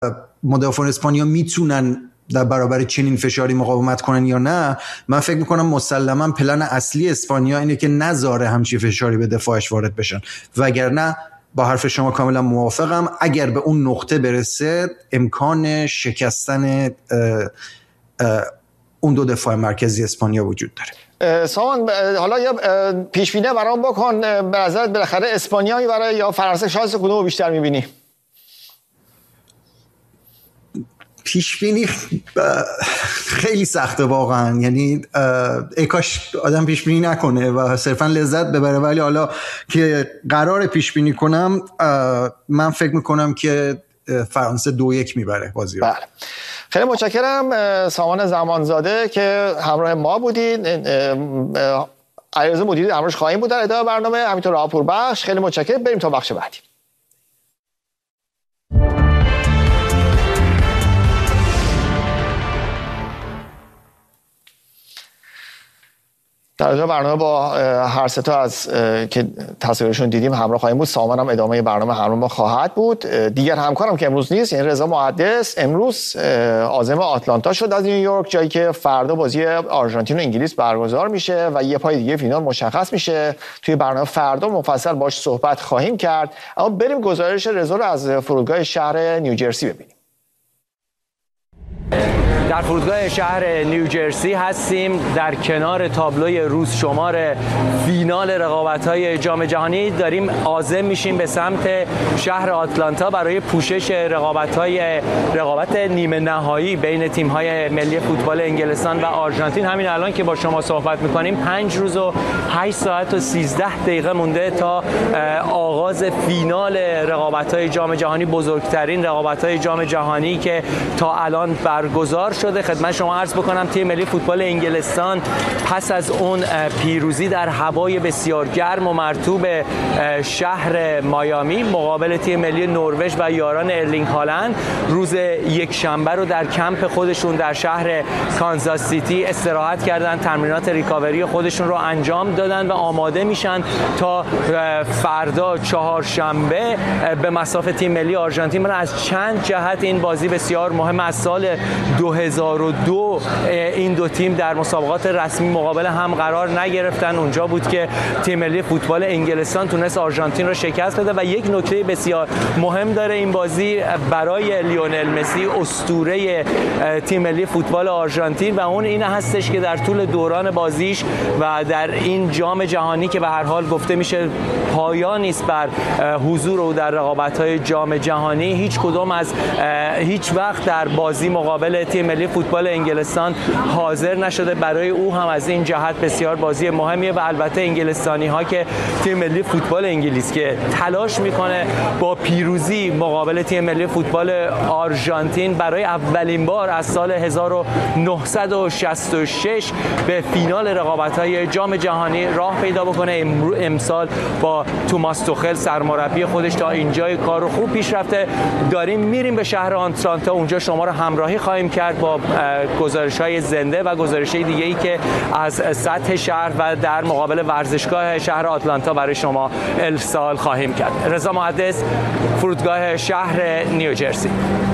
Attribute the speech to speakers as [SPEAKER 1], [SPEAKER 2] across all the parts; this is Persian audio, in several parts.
[SPEAKER 1] مدافعان اسپانیا میتونن در برابر چنین فشاری مقاومت کنن یا نه. من فکر میکنم مسلما پلن اصلی اسپانیا اینه که نذاره همچین فشاری به دفاعش وارد بشن، وگرنه با حرف شما کاملا موافقم، اگر به اون نقطه برسه امکان شکستن اون دو دفاع مرکزی اسپانیا وجود داره.
[SPEAKER 2] سامان حالا یا پیش بینی برام بکن، به نظرت بالاخره اسپانیایی برای یا فرانسه شانس کدومو بیشتر می‌بینی؟
[SPEAKER 1] پیش بینی خیلی سخته واقعا، یعنی ای کاش آدم پیش بینی نکنه و صرفا لذت ببره، ولی حالا که قرار پیش بینی کنم من فکر میکنم که فرانسه 2-1 میبره بازی رو.
[SPEAKER 2] بله. خیلی متشکرم سامان زمانزاده که همراه ما بودید. علیرضا مدیری همراهش خواهیم بود در ادامه برنامه، همینطور راپور بخش. خیلی متشکرم، بریم تا بخش بعدی. در ادامه برنامه با هر سه تا از که تصاویرشون دیدیم همراه خواهیم بود. سامان هم ادامه برنامه همراه ما خواهد بود. دیگر همکارم که امروز نیست، یعنی رضا محدث، امروز عازم آتلانتا شد از نیویورک، جایی که فردا بازی آرژانتین و انگلیس برگزار میشه و یه پای دیگه فینال مشخص میشه. توی برنامه فردا مفصل باش صحبت خواهیم کرد. اما بریم گزارش رضا رو از فرودگاه شهر نیوجرسی ببینیم.
[SPEAKER 3] در فرودگاه شهر نیوجرسی هستیم، در کنار تابلوی روز شمار فینال رقابت‌های جام جهانی. داریم عازم میشیم به سمت شهر آتلانتا برای پوشش رقابت نیمه نهایی بین تیم‌های ملی فوتبال انگلستان و آرژانتین. همین الان که با شما صحبت می‌کنیم 5 روز و 8 ساعت و 13 دقیقه مونده تا آغاز فینال رقابت‌های جام جهانی، بزرگترین رقابت‌های جام جهانی که تا الان برگزار شده. خدمت شما عرض بکنم تیم ملی فوتبال انگلستان پس از اون پیروزی در هوای بسیار گرم و مرطوب شهر مایامی مقابل تیم ملی نروژ و یاران ارلینگ هالند، روز یک شنبه رو در کمپ خودشون در شهر کانزاس سیتی استراحت کردن، تمرینات ریکاوری خودشون رو انجام دادن و آماده میشن تا فردا چهارشنبه به مصاف تیم ملی آرژانتین. من از چند جهت این بازی بسیار مهم. از سال 2002 این دو تیم در مسابقات رسمی مقابل هم قرار نگرفتن. اونجا بود که تیم ملی فوتبال انگلستان تونست آرژانتین رو شکست بده. و یک نکته بسیار مهم داره این بازی برای لیونل مسی، اسطوره تیم ملی فوتبال آرژانتین، و اون این هستش که در طول دوران بازیش و در این جام جهانی که به هر حال گفته میشه پایانی است بر حضور او در رقابت‌های جام جهانی، هیچ وقت در بازی مقابل تیم ملی فوتبال انگلستان حاضر نشده. برای او هم از این جهت بسیار بازی مهمیه. و البته انگلستانی‌ها که تیم ملی فوتبال انگلیس که تلاش میکنه با پیروزی مقابل تیم ملی فوتبال آرژانتین برای اولین بار از سال 1966 به فینال رقابت‌های جام جهانی راه پیدا بکنه. امسال با توماس توخل سرمربی خودش تا اینجای کار رو خوب پیش رفته. داریم میریم به شهر آتلانتا، اونجا شما رو همراهی خواهیم کرد با گزارش‌های زنده و گزارش‌های دیگه‌ای که از سطح شهر و در مقابل ورزشگاه شهر آتلانتا برای شما ارسال خواهیم کرد. رضا محدث، فرودگاه شهر نیوجرسی.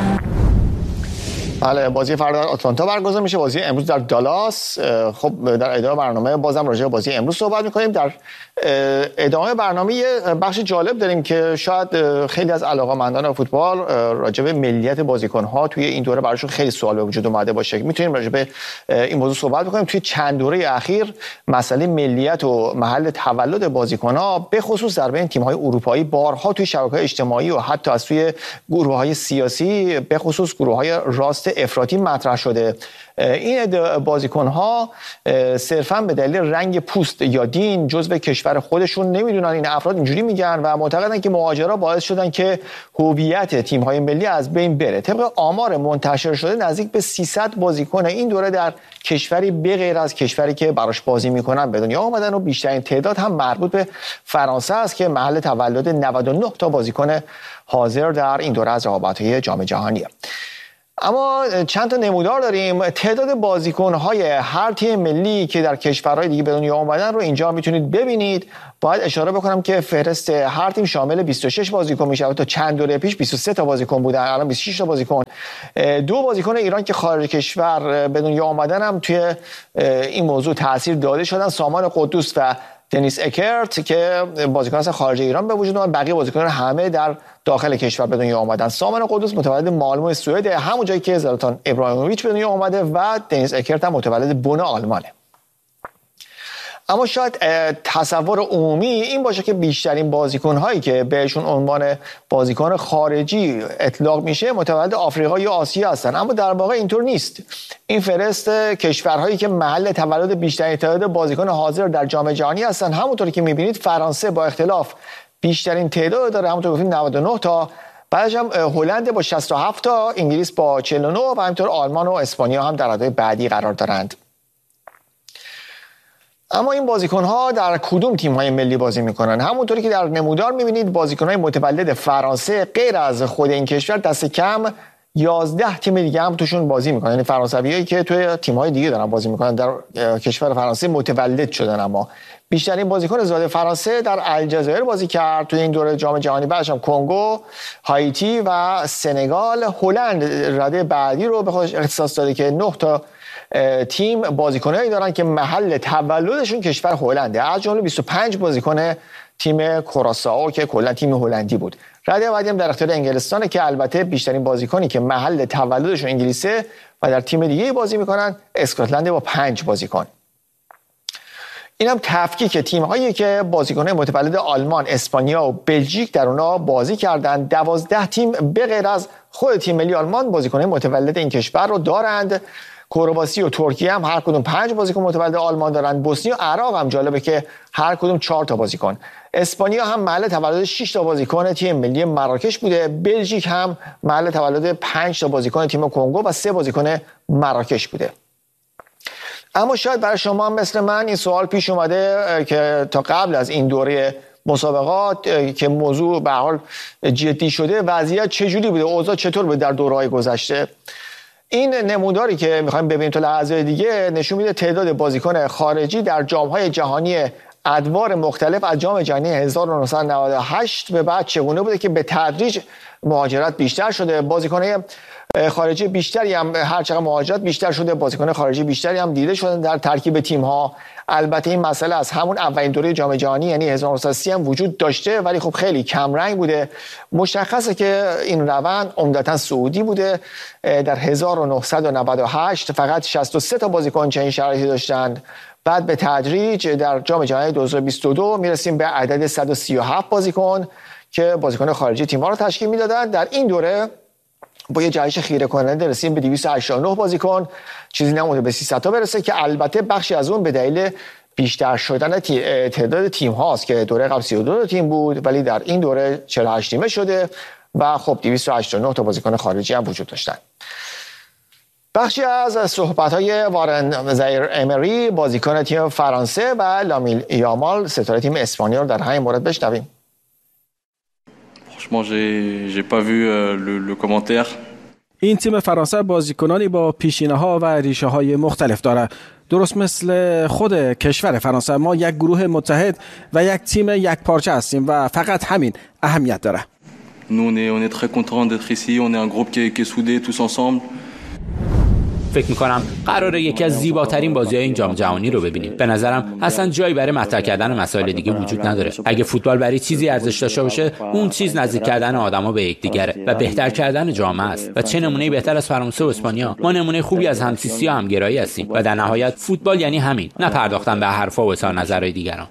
[SPEAKER 2] بله، بازی فردا در آتلانتا برگزار میشه، بازی امروز در دالاس. خب در ادامه برنامه بازم راجع به بازی امروز صحبت میکنیم. در ادامه برنامه یه بخش جالب داریم که شاید خیلی از علاقه‌مندان فوتبال راجع به ملیت بازیکن‌ها توی این دوره براشون خیلی سوال به وجود اومده باشه. میتونیم راجع به این موضوع صحبت بکنیم. توی چند دوره اخیر مسئله ملیت و محل تولد بازیکن‌ها به خصوص در بین تیم‌های اروپایی بارها توی شبکه‌های اجتماعی و حتی از توی گروه‌های سیاسی به خصوص گروه‌های راست افراطی مطرح شده. این بازیکن‌ها صرفاً به دلیل رنگ پوست یا دین جزء کشور خودشون نمیدونن. این افراد اینجوری میگن و معتقدن که مهاجرا باعث شدن که هویت تیم‌های ملی از بین بره. طبق آمار منتشر شده نزدیک به 300 بازیکن این دوره در کشوری به غیر از کشوری که براش بازی میکنن به دنیا آمدن و بیشترین تعداد هم مربوط به فرانسه است که محل تولد 99 تا بازیکن حاضر در این دوره از رقابت‌های جام جهانیه. اما چند تا نمودار داریم. تعداد بازیکن‌های هر تیم ملی که در کشورهای دیگه به دنیا اومدن رو اینجا میتونید ببینید. باید اشاره بکنم که فهرست هر تیم شامل 26 بازیکن میشه. تا چند دوره پیش 23 تا بازیکن بودن، الان 26 تا بازیکن. 2 بازیکن ایران که خارج کشور به دنیا اومدن هم توی این موضوع تاثیر داده شدن. سامان قدوس و دنیس اکرت که بازیکن از خارج ایران به وجود اومدن، بقیه بازیکنان همه در داخل کشور به دنیا آمدن. سامان قدوس متولد مالمو سوئد، همون جایی که زلاتان ابراهیموویچ به دنیا آمده، و دنیس اکرت هم متولد بن آلمانه. اما شاید تصور عمومی این باشه که بیشترین بازیکن‌هایی که بهشون عنوان بازیکن خارجی اطلاق میشه متولد آفریقا یا آسیا هستن، اما در واقع اینطور نیست. این فهرست کشورهایی که محل تولد بیشترین تعداد بازیکن حاضر در جام جهانی هستن. همونطوری که می‌بینید فرانسه با اختلاف بیشترین تعداد داره، همونطور گفتیم 99 تا، بعدش هم هلند با 67 تا، انگلیس با 49 و همینطور آلمان و اسپانیا هم در رده بعدی قرار دارند. اما این بازیکن‌ها در کدوم تیم‌های ملی بازی می‌کنن؟ همونطوری که در نمودار می‌بینید بازیکن‌های متولد فرانسه غیر از خود این کشور دست کم 11 تیم دیگه هم توشون بازی می‌کنن. یعنی فرانسویایی که توی تیم‌های دیگه دارن بازی می‌کنن در کشور فرانسه متولد شدن. اما بیشترین بازیکن زاده فرانسه در الجزایر بازی کرد توی این دوره جام جهانی، بعدش هم کنگو، هایتی و سنگال. هلند رده بعدی رو به خودش اختصاص داده که 9 تا تیم بازیکنایی دارن که محل تولدشون کشور هلنده، از جمله 25 بازیکن تیم کراسائو که کلا تیم هلندی بود. رده بعدی هم در اختیار انگلستانه که البته بیشترین بازیکنی که محل تولدشون انگلیسه و در تیم دیگه بازی میکنن اسکاتلند با 5 بازیکن. این هم تفکیک تیم‌هایی که بازیکن‌های متولد آلمان، اسپانیا و بلژیک در اونها بازی کردن. 12 تیم به غیر از خود تیم ملی آلمان بازیکن‌های متولد این کشور رو دارند. کرواسی و ترکیه هم هر کدوم 5 بازیکن متولد آلمان دارن. بوسنی و عراق هم جالبه که هر کدوم 4 تا بازیکن. اسپانیا هم محل تولد 6 تا بازیکن تیم ملی مراکش بوده. بلژیک هم محل تولد 5 تا بازیکن تیم کنگو و 3 بازیکن مراکش بوده. اما شاید برای شما هم مثل من این سوال پیش اومده که تا قبل از این دوره مسابقات که موضوع به حال جدی شده، وضعیت چجوری بوده، اوضاع چطور بوده در دوره‌های گذشته. این نموداری که می‌خوایم ببینیم تو لحظه دیگه نشون میده تعداد بازیکن خارجی در جام‌های جهانی ادوار مختلف از جام جهانی 1998 به بعد چگونه بوده که به تدریج مهاجرت بیشتر شده. بازیکن‌های خارجی بیشتری هم هر چقدر مهاجرت بیشتر شده، بازیکن خارجی بیشتری هم دیده شدن در ترکیب تیم‌ها. البته این مسئله از همون اولین دوره جام جهانی یعنی 1930 هم وجود داشته، ولی خب خیلی کم رنگ بوده. مشخصه که این روند عمدتاً سعودی بوده. در 1998 فقط 63 تا بازیکن چنین شرایطی داشتند. بعد به تدریج در جام جهانی 2022 میرسیم به عدد 137 بازیکن که بازیکن خارجی تیم‌ها رو تشکیل میدادند. در این دوره با یه جهش خیره کننده رسیم به 289 بازیکن، چیزی نمونده به 300 تا برسه که البته بخشی از اون به دلیل بیشتر شدن تعداد تیم هاست که دوره قبل 32 تیم بود ولی در این دوره 48 تیمه شده و خب 289 تا بازیکن خارجی هم وجود داشتن. بخشی از صحبت‌های وارن زایر امری بازیکن تیم فرانسه و لامین یامال ستاره تیم اسپانیا رو در همین مورد بشنویم.
[SPEAKER 4] Franchement, j'ai pas vu le commentaire.
[SPEAKER 5] این تیم فرانسه بازیکنانی با پیشینه‌ها و ریشه‌های مختلف داره. درست مثل خود کشور فرانسه ما یک گروه متحد و یک تیم یک پارچه هستیم و فقط همین اهمیت داره.
[SPEAKER 4] Nous on est très content d'être ici, on est un groupe qui est soudé tous ensemble.
[SPEAKER 6] فکر میکنم قراره یکی از زیباترین بازی‌های این جام جهانی رو ببینیم. به نظرم اصلا جایی برای مطرح کردن مسائل دیگه وجود نداره. اگه فوتبال برای چیزی ارزش داشته باشه، اون چیز نزدیک کردن آدما به یکدیگره و بهتر کردن جامعه است. و چه نمونه‌ای بهتر از فرانسه و اسپانیا؟ ما نمونه خوبی از همزیستی و همگرایی هستیم و در نهایت فوتبال یعنی همین، نه پرداختن به حرفا و اظهار نظرهای دیگران.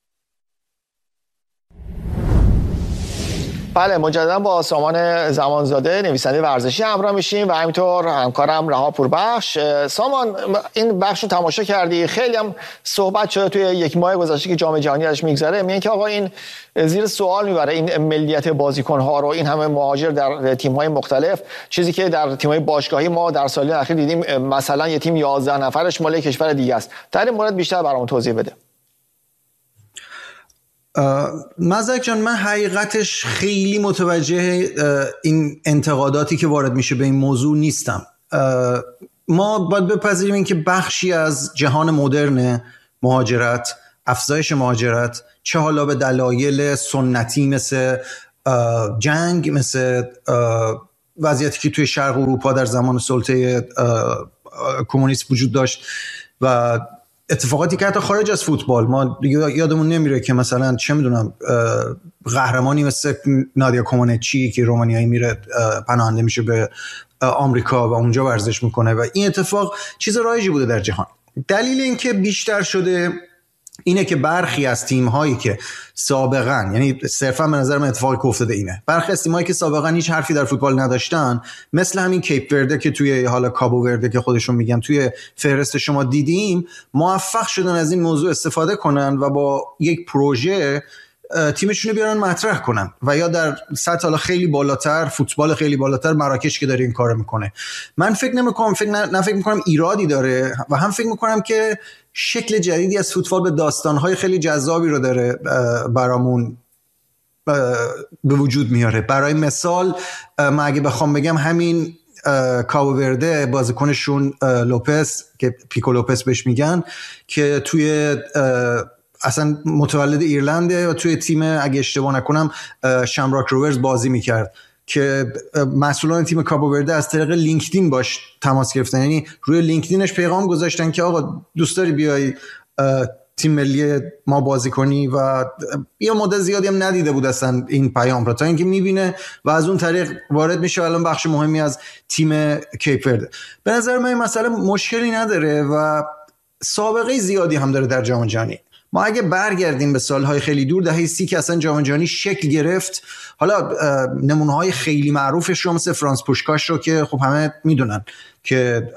[SPEAKER 2] بله، مجددا با سامان زمانزاده نویسنده ورزشی همراه میشیم و همینطور همکارم رها پوربخش. سامان، این بخش رو تماشا کردی، خیلی هم صحبت شده توی یک ماه گذشته که جام جهانی ازش میگذره، میگن که آقا این زیر سوال میبره این ملیت بازیکن‌ها رو، این همه مهاجر در تیم‌های مختلف، چیزی که در تیم‌های باشگاهی ما در سال‌های اخیر دیدیم مثلا یه تیم 11 نفرش مال کشور دیگه است. در این مورد بیشتر برامون توضیح بده.
[SPEAKER 1] مزدک جان، من حقیقتش خیلی متوجه این انتقاداتی که وارد میشه به این موضوع نیستم. ما باید بپذیریم این که بخشی از جهان مدرن مهاجرت، افزایش مهاجرت، چه حالا به دلایل سنتی مثل جنگ، مثل وضعیتی که توی شرق اروپا در زمان سلطه کمونیست وجود داشت و اتفاقاتی که حتی خارج از فوتبال ما یادمون نمیره که مثلا چه میدونم قهرمانی مثل نادیا کومانچی که رومانیایی میره پناهنده میشه به آمریکا و اونجا ورزش میکنه و این اتفاق چیز رایجی بوده در جهان. دلیل این که بیشتر شده اینه که برخی از تیم‌هایی که سابقاً، یعنی صرفاً به نظر من اتفاقی که افتاده اینه، برخی از تیم‌هایی که سابقاً هیچ حرفی در فوتبال نداشتن، مثل همین کیپ ورده که توی حالا کابو ورده که خودشون میگن توی فهرست شما دیدیم، موفق شدن از این موضوع استفاده کنن و با یک پروژه تیمشون رو بیارن مطرح کنن و یا در سطح حالا خیلی بالاتر، فوتبال خیلی بالاتر، مراکش که داره این کارو میکنه. من فکر نمیکنم ایرادی داره و هم فکر میکنم که شکل جدیدی از فوتبال به داستانهای خیلی جذابی رو داره برامون به وجود میاره. برای مثال من اگه بخوام بگم همین کابو ورده بازیکنشون لوپس که پیکو لوپس بهش میگن که توی اصلا متولد ایرلنده و توی تیم اگه اشتباه نکنم شمراک روورز بازی میکرد که مسئولان تیم کابو ورده از طریق لینکدین باش تماس گرفتن، یعنی روی لینکدینش پیغام گذاشتن که آقا دوست داری بیای تیم ملی ما بازی کنی و یه مدت زیادی هم ندیده بود اصلا این پیام را تا اینکه میبینه و از اون طریق وارد میشه الان بخش مهمی از تیم کیپ ورده. به نظر من این مسئله مشکلی نداره و سابقه زیادی هم داره در جام جهانی. ما اگه برگردیم به سالهای خیلی دور، دهه 30 که اصلا جام جهانی شکل گرفت، حالا نمونه‌های خیلی معروفش رو مثل فرانس پوشکاش رو که خب همه میدونن که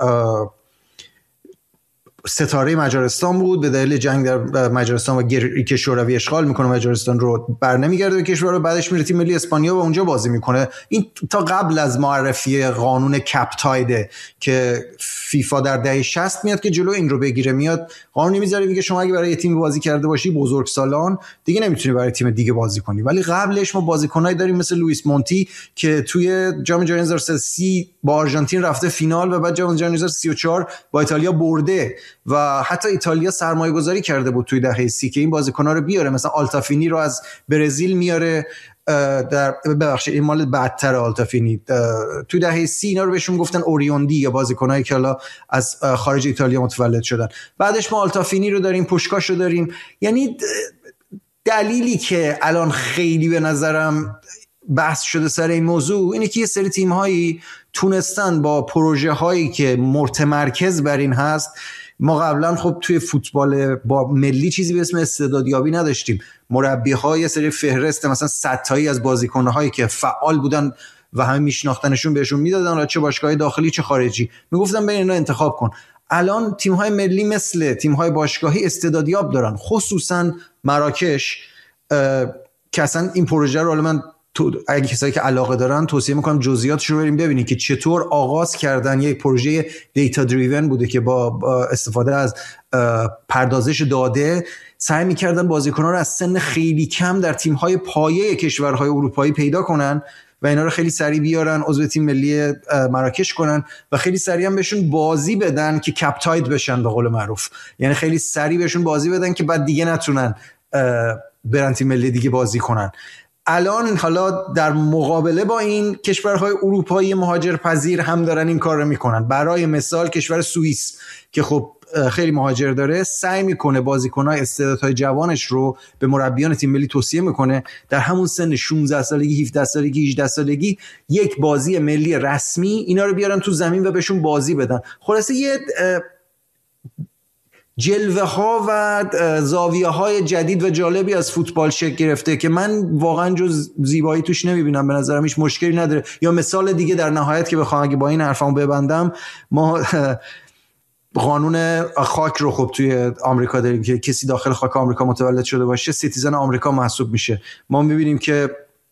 [SPEAKER 1] ستاره مجارستان بود، به دلیل جنگ در مجارستان و که شوروی اشغال میکنه مجارستان رو، برنمیگرده به کشور رو، بعدش میره تیم ملی اسپانیا و اونجا بازی میکنه. این تا قبل از معرفی قانون کپتایده که فیفا در دهه 60 میاد که جلو این رو بگیره، میاد قانونی میذاره میگه شما اگه برای یه تیم بازی کرده باشی بزرگسالان دیگه نمیتونی برای تیم دیگه بازی کنی. ولی قبلش ما بازیکنایی داریم مثل لوئیس مونتی که توی جام جهانی 2030 با آرژانتین رفته فینال و بعد جام جهانی 2034 با ایتالیا برده و حتی ایتالیا سرمایه گذاری کرده بود توی دهه 30 که این بازیکن‌ها رو بیاره. مثلا آلتافینی رو از برزیل میاره، در ببخشید این مال بعدتر آلتافینی، توی دهه 30 اینا رو بهشون گفتن اوریوندی یا بازیکنایی که حالا از خارج ایتالیا متولد شدن. بعدش ما آلتافینی رو داریم، پوشکاش رو داریم. یعنی دلیلی که الان خیلی به نظرم بحث شده سر این موضوع اینه که یه سری تیم‌هایی تونستن با پروژه هایی که متمرکز بر این هست. ما قبلا خب توی فوتبال با ملی چیزی به اسم استعدادیابی نداشتیم. مربی‌های سری فهرست مثلا 100 تایی از بازیکن‌هایی که فعال بودن و همه میشناختنشون بهشون میدادن، چه باشگاه داخلی چه خارجی، میگفتن بین اینا انتخاب کن. الان تیم‌های ملی مثل تیم‌های باشگاهی استعدادیاب دارن، خصوصا مراکش که اصلا این پروژه رو من اگه کسایی که علاقه دارن توصیه میکنم جزئیاتش رو بریم ببینید که چطور آغاز کردن. یک پروژه دیتا دریون بوده که با استفاده از پردازش داده سعی میکردن بازیکن‌ها رو از سن خیلی کم در تیم‌های پایه کشورهای اروپایی پیدا کنن و اینا رو خیلی سریع بیارن عضو تیم ملی مراکش کنن و خیلی سریع هم بهشون بازی بدن که کپتاید بشن به قول معروف، یعنی خیلی سریع بهشون بازی بدن که بعد دیگه نتونن برن تیم ملی دیگه بازی کنن. الان حالا در مقابله با این کشورهای اروپایی مهاجرپذیر هم دارن این کار رو میکنن. برای مثال کشور سوئیس که خب خیلی مهاجر داره سعی میکنه بازیکن‌های استعدادهای جوانش رو به مربیان تیم ملی توصیه میکنه در همون سن 16 سالگی 17 سالگی 18 سالگی یک بازی ملی رسمی اینا رو بیارن تو زمین و بهشون بازی بدن. خلاصه یه جلوه ها و زاویه های جدید و جالبی از فوتبال شکل گرفته که من واقعا جز زیبایی توش نمیبینم. به نظرم هیچ مشکلی نداره. یا مثال دیگه در نهایت که بخوام اگه با این حرفمو ببندم، ما قانون خاک رو خب توی آمریکا داریم که کسی داخل خاک آمریکا متولد شده باشه سیتیزن آمریکا محسوب میشه. ما میبینیم که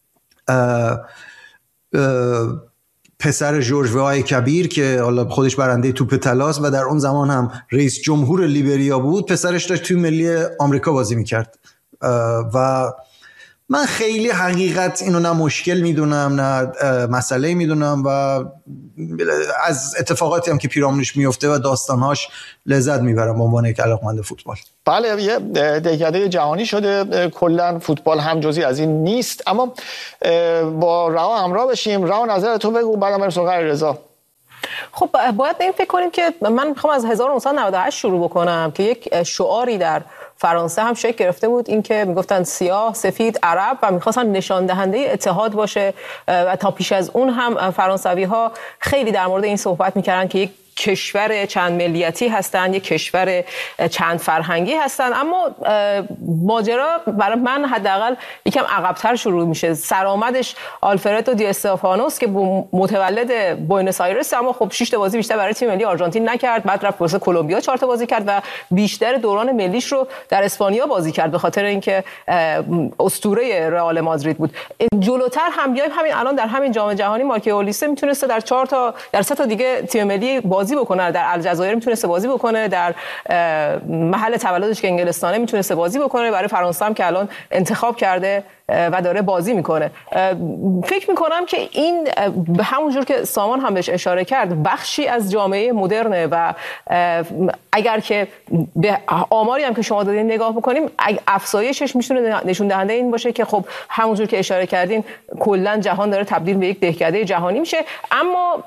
[SPEAKER 1] پسر جورج وای کبیر که حالا خودش برنده توپ طلاست و در اون زمان هم رئیس جمهور لیبریا بود، پسرش داشت توی ملی آمریکا بازی میکرد و من خیلی حقیقت اینو نه مشکل میدونم نه مسئله میدونم و از اتفاقاتی هم که پیرامونش میفته و داستانهاش لذت میبرم به عنوان یک علاقه‌مند فوتبال.
[SPEAKER 2] بله، یه دهکده جهانی شده، کلا فوتبال هم جزئی از این نیست. اما با رها همراه بشیم. رها نظر تو بگو، بعدم بریم سراغ علیرضا.
[SPEAKER 7] خب باید به این فکر کنیم که من میخوام از 1998 شروع بکنم که یک شعاری در فرانسه هم شکل گرفته بود، این که میگفتن سیاه، سفید، عرب و میخواستن نشان دهنده اتحاد باشه و تا پیش از اون هم فرانسوی ها خیلی در مورد این صحبت میکردن که یک کشور چند ملیتی هستن، یک کشور چند فرهنگی هستن. اما ماجرا برای من حداقل یکم عقب‌تر شروع میشه. سرآمدش آلفردو دی استفانوس که متولد بوئنوس آیرس، اما خب 6 تا بازی بیشتر برای تیم ملی آرژانتین نکرد، بعد رفت واسه کلمبیا 4 تا بازی کرد و بیشتر دوران ملیش رو در اسپانیا بازی کرد به خاطر اینکه اسطوره رئال مادرید بود. جلوتر هم بیایم، همین الان در همین جام جهانی مارکو اولیسه میتونسته در 3 تا دیگه تیم ملی بازی بکنه، در الجزایر میتونسته بازی بکنه، در محل تولدش که انگلستانه میتونسته بازی بکنه، برای فرانسه هم که الان انتخاب کرده و داره بازی میکنه. فکر میکنم که این به همون جور که سامان هم بهش اشاره کرد بخشی از جامعه مدرنه و اگر که به آماری هم که شما دادین نگاه بکنیم، افزایشش میتونه نشون دهنده این باشه که خب همون جور که اشاره کردین کلا جهان داره تبدیل به یک دهکده جهانی میشه. اما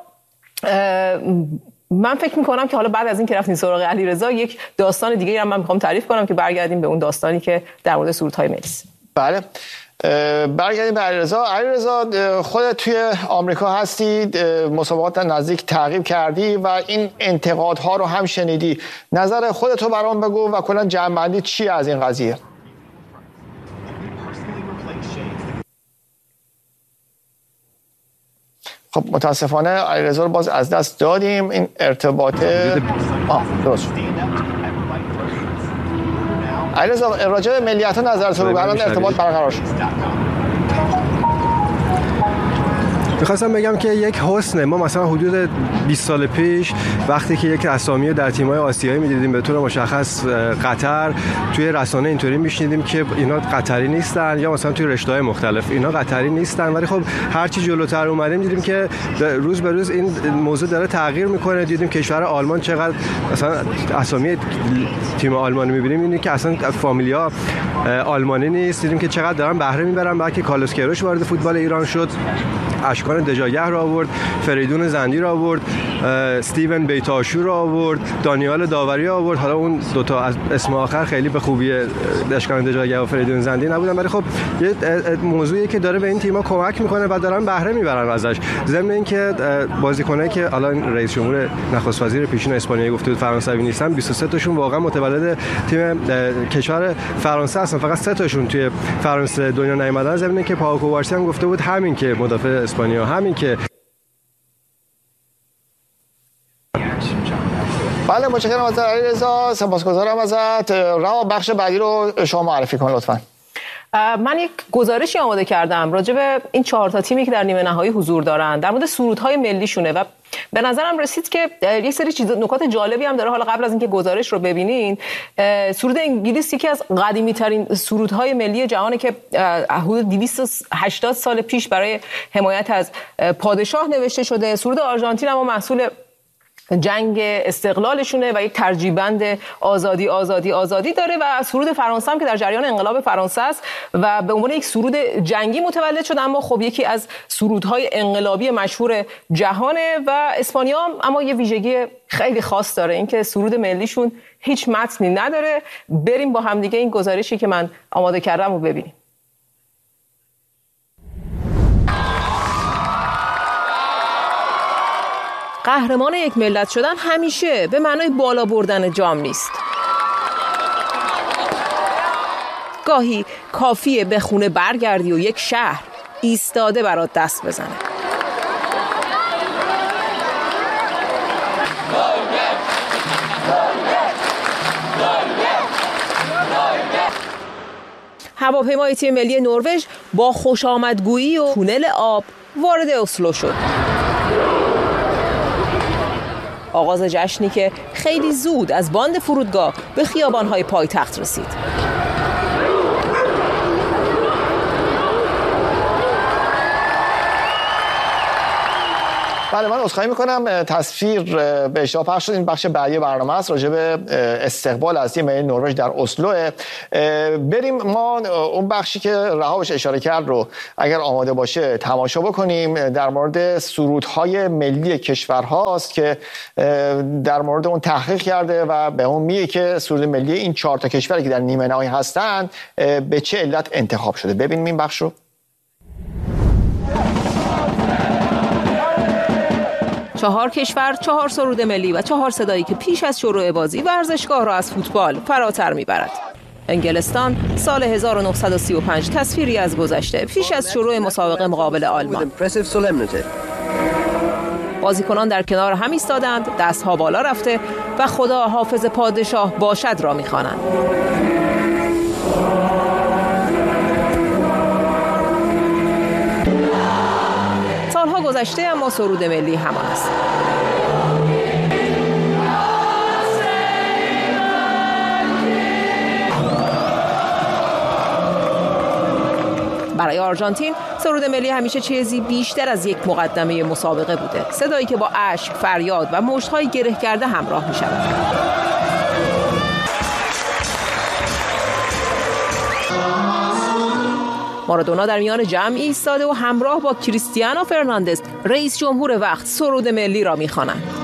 [SPEAKER 7] من فکر میکنم که حالا بعد از این که رفتیم سراغ علیرضا، یک داستان دیگه هم من میخوام تعریف کنم که برگردیم به اون داستانی که در مورد سرودهای ملی.
[SPEAKER 2] بله، برگردیم به علیرضا. علیرضا، خودت توی آمریکا هستی، مسابقات نزدیک تعقیب کردی و این انتقادها رو هم شنیدی. نظر خودت رو برام بگو و کلا جمع‌بندی چی از این قضیه؟ خب متاسفانه علیرضا رو باز از دست دادیم. این ارتباط درست شد. علیرضا، راجع به ملیت ها نظرت رو الان ارتباط برقرار شد.
[SPEAKER 8] میخواستم بگم که یک حسنه. ما مثلا حدود 20 سال پیش وقتی که یک اسامی رو در تیم‌های آسیایی می‌دیدیم به طور مشخص قطر، توی رسانه اینطوری می‌شنیدیم که اینا قطری نیستن، یا مثلا توی رشته‌های مختلف اینا قطری نیستن. ولی خب هرچی جلوتر اومدیم دیدیم که روز به روز این موضوع داره تغییر می‌کنه. دیدیم کشور آلمان چقدر مثلا اسامی تیم آلمانی می‌بینیم اینه که اصلا فامیلیا آلمانی نیست. دیدیم که چقدر دارن بهره می‌برن. بعد که کارلوس کیروش وارد فوتبال ایران شد، اشکان دژاگه رو آورد، فریدون زندی رو آورد، استیون بیتاشو رو آورد، دانیال داوری رو آورد. حالا اون دوتا از اسم آخر خیلی به خوبی اشکان دژاگه و فریدون زندی نبودن، ولی خب یه موضوعی که داره به این تیم‌ها کمک میکنه و دارن بهره میبرن ازش. ضمن اینکه بازیکنایی که الان رئیس جمهور نخست وزیر پیشین اسپانیایی گفته بود فرانسوی نیستن، 23 تاشون واقعا متولد تیم کشور فرانسه هستن. فقط 3 تاشون توی فرانسه دنیا نیومدن. ضمن اینکه پاو کوارسی هم گفته بود همین که مدافع اسپانیا، همین که
[SPEAKER 2] بله. متشکرم از علیرضا، سپاسگزارم ازت. رها، بخش بعدی رو شما معرفی کن لطفاً.
[SPEAKER 7] من یک گزارشی آماده کردم راجع به این 4 تا تیمی که در نیمه نهایی حضور دارن، در مورد سرودهای ملیشونه و به نظرم رسید که یک سری نکات جالبی هم داره. حالا قبل از اینکه گزارش رو ببینین، سرود انگلیس یکی از قدیمی ترین سرودهای ملی جهانه که حدود 280 سال پیش برای حمایت از پادشاه نوشته شده. سرود آرژانتین هم محصول جنگ استقلالشونه و یک ترجیبند آزادی آزادی آزادی داره و سرود فرانسه هم که در جریان انقلاب فرانسه است و به عنوان یک سرود جنگی متولد شده، اما خب یکی از سرودهای انقلابی مشهور جهانه. و اسپانیا هم اما یه ویژگی خیلی خاص داره، اینکه سرود ملیشون هیچ متنی نداره. بریم با هم دیگه این گزارشی که من آماده کردم رو ببینیم. قهرمان یک ملت شدن همیشه به معنای بالا بردن جام نیست. گاهی کافیه به خونه برگردی و یک شهر ایستاده برات دست بزنه. هواپیمای تیم ملی نروژ با خوشامدگویی و تونل آب وارد اسلو شد. آغاز جشنی که خیلی زود از باند فرودگاه به خیابان‌های پایتخت رسید.
[SPEAKER 2] بله، من عذرخواهی میکنم، تصویر به اشتباه پخش شد. این بخش بعدی برنامه است، راجع به استقبال از تیم ملی نروژ در اسلو. بریم ما اون بخشی که رها بهش اشاره کرد رو اگر آماده باشه تماشا بکنیم. در مورد سرودهای ملی کشورهاست که در مورد اون تحقیق کرده و به اون میگه که سرود ملی این 4 تا کشوری که در نیمه نهایی هستن به چه علت انتخاب شده. ببینیم این بخش رو.
[SPEAKER 7] 4 کشور، 4 سرود ملی و 4 صدایی که پیش از شروع بازی ورزشگاه را از فوتبال فراتر میبرد. انگلستان سال 1935 تصویری از گذشته پیش از شروع مسابقه مقابل آلمان. بازیکنان در کنار هم ایستادند، دستها بالا رفته و خدا حافظ پادشاه باشد را میخوانند. سالها گذشته اما سرود ملی همان است. برای آرژانتین سرود ملی همیشه چیزی بیشتر از یک مقدمه مسابقه بوده. صدایی که با اشک، فریاد و مشت‌های گره کرده همراه می‌شود. مارادونا در میان جمع ایستاده و همراه با کریستیانو فرناندز رئیس جمهور وقت سرود ملی را می‌خوانند.